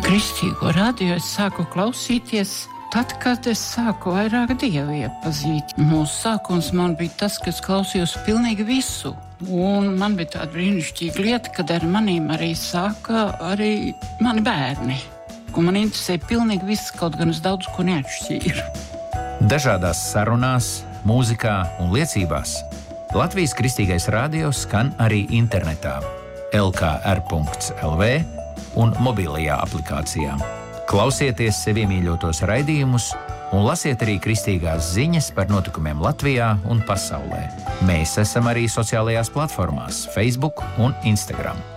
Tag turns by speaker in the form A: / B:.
A: Kristīgo radio es sāku klausīties tad, kad es sāku vairāk Dievu iepazīt. Mūsu sākums man bija tas, ka es klausījos pilnīgi visu. Un man bija tāda brīnišķīga lieta, kad ar manīm arī sāka arī mani bērni. Un man interesē pilnīgi viss, kaut gan es daudz ko neatšķīru.
B: Dažādās sarunās, mūzikā un liecībās Latvijas Kristīgais radio skan arī internetā lkr.lv un mobilajā aplikācijā. Klausieties sev iemīļotos raidījumus un lasiet arī kristīgās ziņas par notikumiem Latvijā un pasaulē. Mēs esam arī sociālajās platformās Facebook un Instagram.